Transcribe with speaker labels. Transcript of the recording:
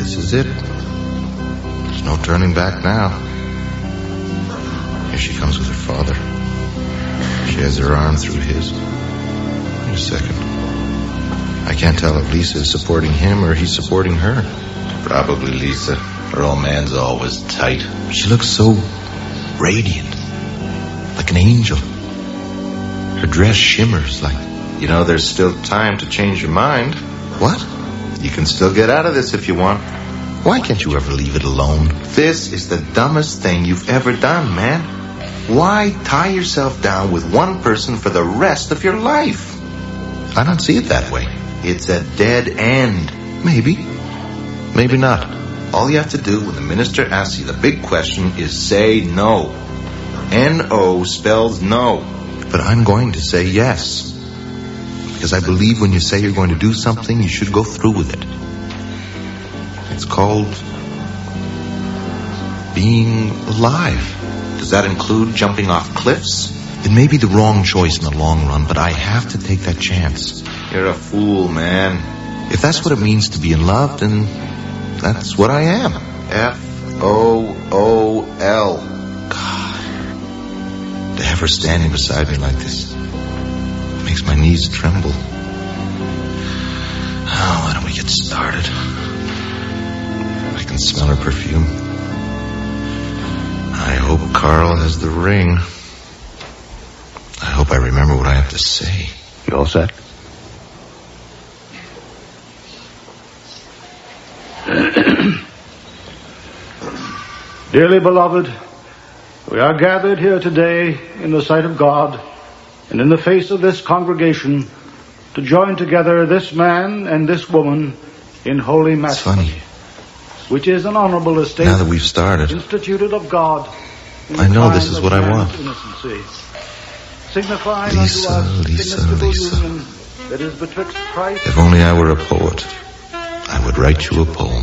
Speaker 1: This is it. There's no turning back now. Here she comes with her father. She has her arm through his. Wait a second. I can't tell if Lisa is supporting him or he's supporting her.
Speaker 2: Probably Lisa. Her old man's always tight.
Speaker 1: She looks so radiant. Like an angel. Her dress shimmers like...
Speaker 2: You know, there's still time to change your mind.
Speaker 1: What?
Speaker 2: You can still get out of this if you want.
Speaker 1: Why can't you ever leave it alone?
Speaker 2: This is the dumbest thing you've ever done, man. Why tie yourself down with one person for the rest of your life?
Speaker 1: I don't see it that way.
Speaker 2: It's a dead end.
Speaker 1: Maybe. Maybe not.
Speaker 2: All you have to do when the minister asks you the big question is say no. N-O spells no.
Speaker 1: But I'm going to say yes. Because I believe when you say you're going to do something, you should go through with it. It's called being alive.
Speaker 2: Does that include jumping off cliffs?
Speaker 1: It may be the wrong choice in the long run, but I have to take that chance.
Speaker 2: You're a fool, man.
Speaker 1: If that's what it means to be in love, then that's what I am.
Speaker 2: F-O-O-L.
Speaker 1: God. To have her standing beside me like this makes my knees tremble. Oh, why don't we get started? I can smell her perfume. I hope Carl has the ring. I hope I remember what I have to say.
Speaker 3: You all set?
Speaker 4: Dearly beloved, we are gathered here today in the sight of God and in the face of this congregation to join together this man and this woman in holy matrimony.
Speaker 1: It's funny.
Speaker 4: Which is an honorable estate.
Speaker 1: Now that we've started,
Speaker 4: instituted of God.
Speaker 1: I know this is what I want.
Speaker 4: Innocency, signifying
Speaker 1: Lisa,
Speaker 4: unto us
Speaker 1: Lisa,
Speaker 4: the mystical
Speaker 1: Lisa.
Speaker 4: union that is betwixt Christ.
Speaker 1: If only I were a poet, I would write you a poem.